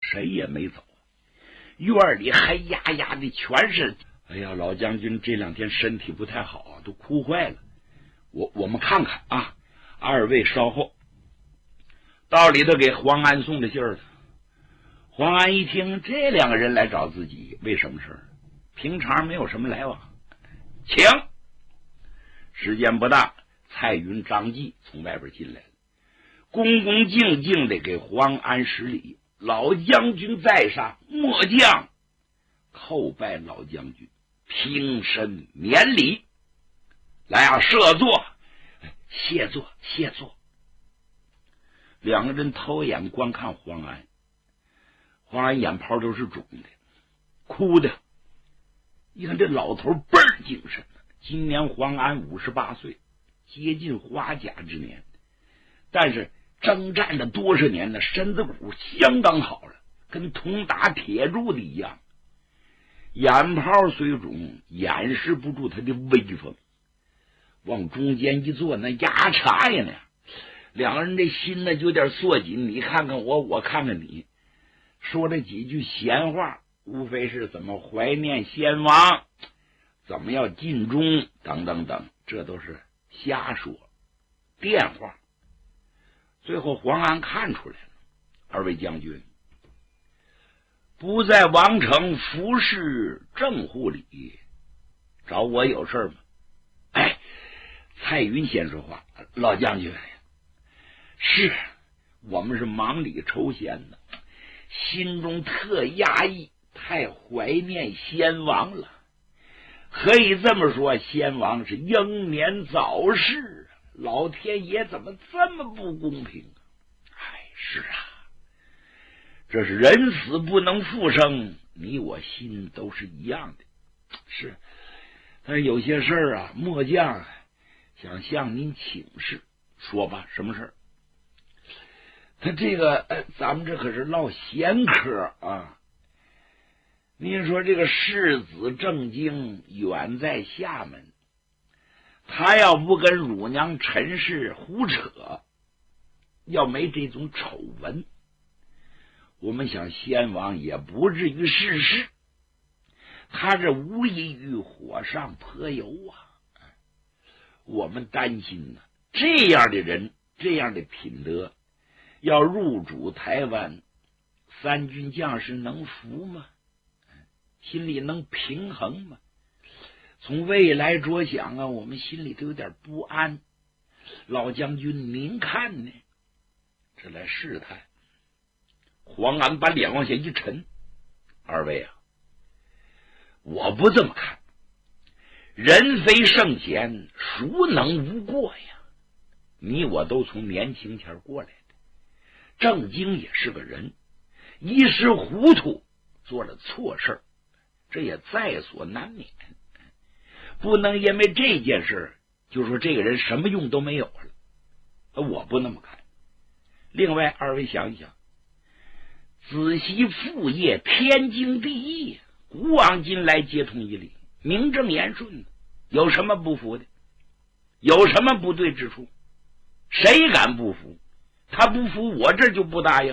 谁也没走。院里黑压压的全是，哎呀，老将军这两天身体不太好啊，都哭坏了。我们看看啊，二位稍后。到里头给黄安送的信儿了。黄安一听，这两个人来找自己，为什么事？平常没有什么来往，请。时间不大，蔡云、张继从外边进来了，恭恭敬敬的给黄安施礼。老将军在上，末将叩拜老将军，平身免礼。来啊，设座，谢座，谢座。两个人偷眼观看黄安，黄安眼泡都是肿的，哭的。一看这老头倍儿精神，今年黄安58岁，接近花甲之年，但是征战了多少年了，身子骨相当好了，跟铜打铁柱的一样。眼泡虽肿，掩饰不住他的威风。往中间一坐，那牙叉呀呢，两个人这心呢就有点缩紧，你看看我，我看看你，说了几句闲话，无非是怎么怀念先王，怎么要尽忠等等等，这都是瞎说电话。最后黄安看出来了，二位将军不在王城服侍政护里，找我有事吗？哎，蔡云先说话，老将军，是我们是忙里抽闲的，心中特压抑，太怀念先王了。可以这么说，先王是英年早逝，老天爷怎么这么不公平啊？哎，是啊，这是人死不能复生，你我心都是一样的。是，但是有些事儿啊，末将想向您请示。说吧，什么事儿？他这个咱们这可是唠闲嗑啊。您说这个世子正经远在厦门，他要不跟乳娘陈氏胡扯，要没这种丑闻，我们想先王也不至于逝世。他这无异于火上泼油啊！我们担心呢，这样的人，这样的品德，要入主台湾，三军将士能服吗？心里能平衡吗？从未来着想啊，我们心里都有点不安。老将军您看呢？这来试探。黄安把脸往下一沉，二位啊，我不这么看，人非圣贤，孰能无过呀？你我都从年轻前过来的，郑经也是个人，一时糊涂做了错事，这也在所难免。不能因为这件事就说这个人什么用都没有了，我不那么看。另外二位想一想，子媳父业天经地义，古往今来皆通一理，名正言顺，有什么不服的？有什么不对之处？谁敢不服？他不服，我这就不答应。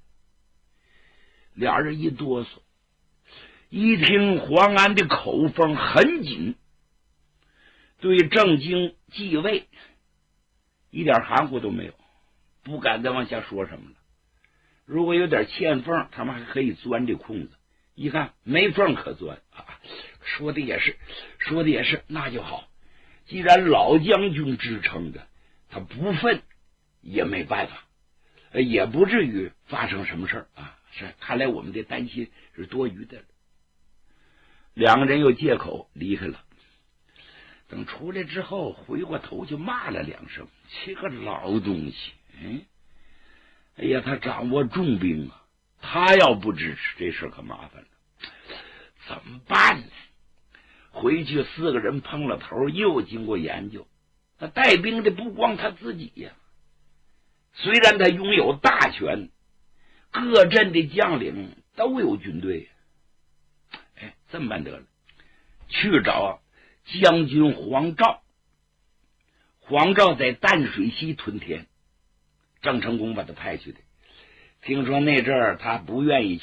俩人一哆嗦，一听黄安的口风很紧，对郑经继位一点含糊都没有，不敢再往下说什么了。如果有点欠缝，他们还可以钻这空子，一看没缝可钻啊，说的也是，说的也是，那就好。既然老将军支撑着，他不忿也没办法，也不至于发生什么事啊。是，看来我们的担心是多余的了。两个人又借口离开了。等出来之后，回过头就骂了两声：“这个老东西，哎呀，他掌握重兵啊，他要不支持，这事可麻烦了。怎么办呢？”回去四个人碰了头，又经过研究，那带兵的不光他自己呀，虽然他拥有大权，各镇的将领都有军队。这么办得了，去找将军黄兆。黄兆在淡水溪屯田，郑成功把他派去的。听说那阵儿他不愿意